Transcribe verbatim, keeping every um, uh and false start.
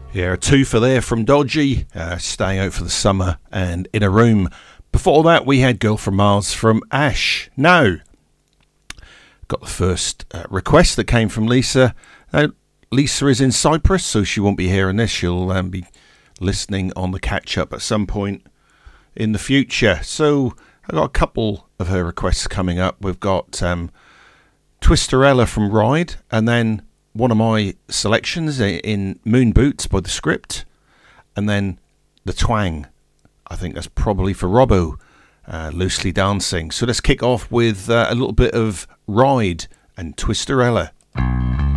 Yeah, a twofer there from Dodgy, uh, Staying Out for the Summer and In a Room. Before that, we had Girl from Mars from Ash. Now, got the first uh, request that came from Lisa. Now, Lisa is in Cyprus, so she won't be hearing this. She'll um, be listening on the catch-up at some point in the future. So, I've got a couple of her requests coming up. We've got um, Twisterella from Ride, and then one of my selections in Moon Boots by The Script, and then The Twang. I think that's probably for Robbo, uh, Loosely Dancing. So let's kick off with uh, a little bit of Ride and Twisterella.